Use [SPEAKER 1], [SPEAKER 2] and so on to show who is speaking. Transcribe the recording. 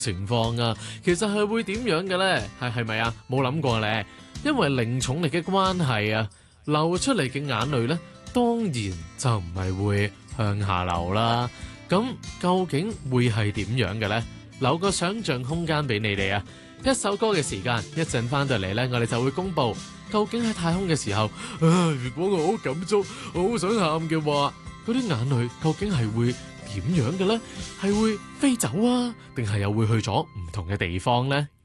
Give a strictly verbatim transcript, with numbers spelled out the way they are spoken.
[SPEAKER 1] 情況啊，其實係會點樣嘅呢？係係咪啊？冇諗過咧，因為零重力嘅關係啊，流出嚟嘅眼淚呢，當然就唔係會向下流啦。咁究竟會係點樣嘅呢？留個想像空間俾你哋啊！一首歌嘅時間，一陣翻到嚟呢，我哋就會公佈究竟喺太空嘅時候，啊，如果我好感觸，我好想喊嘅話，嗰啲眼淚究竟係會點樣嘅呢？係會飛走啊，定係又會去咗唔同嘅地方呢？